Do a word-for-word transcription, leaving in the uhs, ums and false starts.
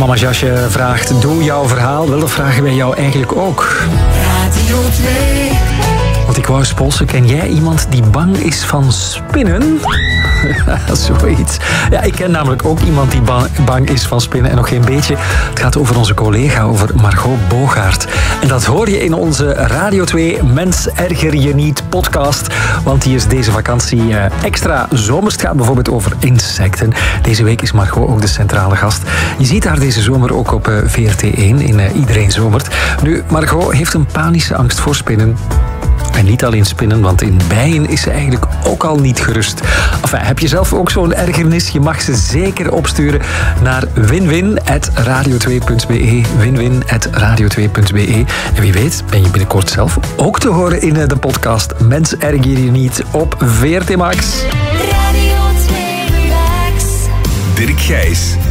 Mama Jasje vraagt, doe jouw verhaal. Wel, dat vragen wij jou eigenlijk ook. Radio twee. Want ik wou eens polsen, ken jij iemand die bang is van spinnen? Zoiets. Ja, ik ken namelijk ook iemand die bang, bang is van spinnen en nog geen beetje. Het gaat over onze collega, over Margot Bogaert. En dat hoor je in onze Radio twee Mens Erger Je Niet podcast. Want die is deze vakantie extra zomers. Het gaat bijvoorbeeld over insecten. Deze week is Margot ook de centrale gast. Je ziet haar deze zomer ook op V R T één in Iedereen Zomert. Nu, Margot heeft een panische angst voor spinnen. En niet alleen spinnen, want in bijen is ze eigenlijk ook al niet gerust. Enfin, heb je zelf ook zo'n ergernis? Je mag ze zeker opsturen naar winwin at radio twee punt b e. winwin at radio twee punt b e. En wie weet ben je binnenkort zelf ook te horen in de podcast Mens Erger Je Niet op V R T Max. Radio twee Max. Dirk Gijs.